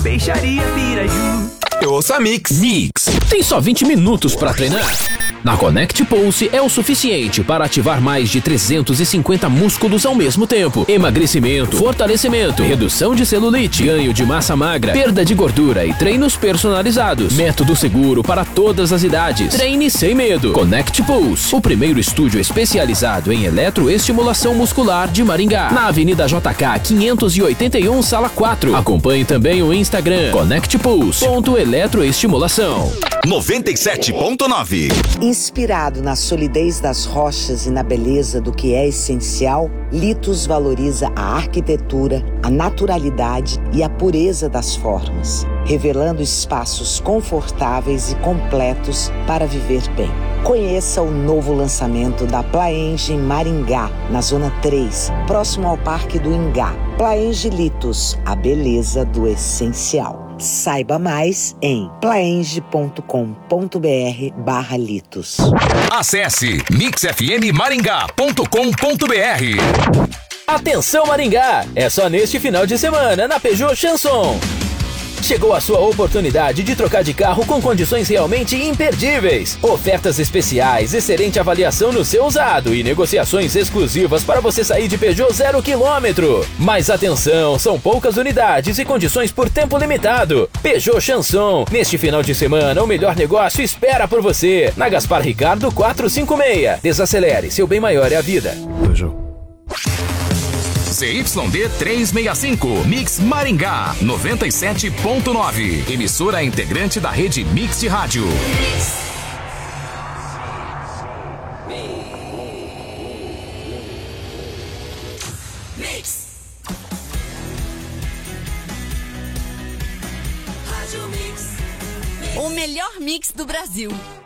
Peixaria Piraju. Eu ouço a Mix. Tem só 20 minutos para treinar? Na Connect Pulse é o suficiente para ativar mais de 350 músculos ao mesmo tempo. Emagrecimento, fortalecimento, redução de celulite, ganho de massa magra, perda de gordura e treinos personalizados. Método seguro para todas as idades. Treine sem medo. Connect Pulse, o primeiro estúdio especializado em eletroestimulação muscular de Maringá. Na Avenida JK 581, Sala 4. Acompanhe também o Instagram connectpulse.eletroestimulação. 97.9. Inspirado na solidez das rochas e na beleza do que é essencial, Litos valoriza a arquitetura, a naturalidade e a pureza das formas, revelando espaços confortáveis e completos para viver bem. Conheça o novo lançamento da Plaenge em Maringá, na Zona 3, próximo ao Parque do Ingá. Plaenge Litos, a beleza do essencial. Saiba mais em plaenge.com.br/litos. Acesse mixfmmaringá.com.br. Atenção Maringá! É só neste final de semana na Peugeot Chanson. Chegou a sua oportunidade de trocar de carro com condições realmente imperdíveis. Ofertas especiais, excelente avaliação no seu usado e negociações exclusivas para você sair de Peugeot 0 km. Mas atenção, são poucas unidades e condições por tempo limitado. Peugeot Chanson. Neste final de semana, o melhor negócio espera por você. Na Gaspar Ricardo 456. Desacelere, seu bem maior é a vida. Peugeot. CYD 365, Mix Maringá, 97.9. Emissora integrante da rede Mix de Rádio. Mix. O melhor mix do Brasil.